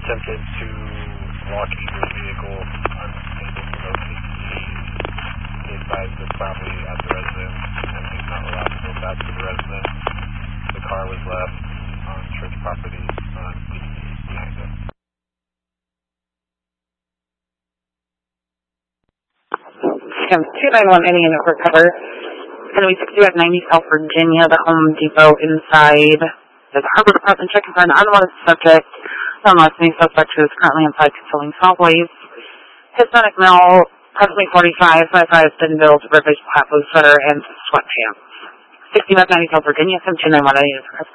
attempted to walk into the vehicle unable to locate the keys. He advised us probably at the residence, and he's not allowed to go back to the residence. The car was left on church property on the behind him. 291 any unit recover. It's going to be 6590 South Virginia, the Home Depot inside the Harbor Department checking for an unwanted subject. Unlicensed suspect who is currently inside concealing solid waste. Hispanic male, approximately 45, 55, thin build, red face, black blue sweater, and sweatpants. 6590 South Virginia, 291 any unit recover.